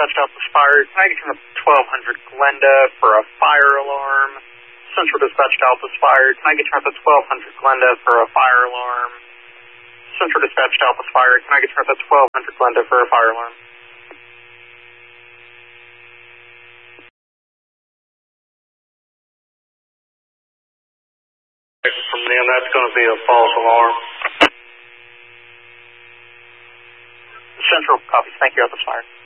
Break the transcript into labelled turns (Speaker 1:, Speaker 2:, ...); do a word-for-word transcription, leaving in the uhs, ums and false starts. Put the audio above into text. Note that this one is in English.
Speaker 1: Dispatch Alpha Spire, can I get you twelve hundred Glenda for a fire alarm? Central Dispatch Alpha Spire, can I get you twelve hundred Glenda for a fire alarm? Central Dispatch Alpha Spire, can I get you twelve hundred Glenda for a fire alarm?
Speaker 2: From them, that's going to be a false alarm.
Speaker 1: Central, copy. Thank you, Alpha Spire.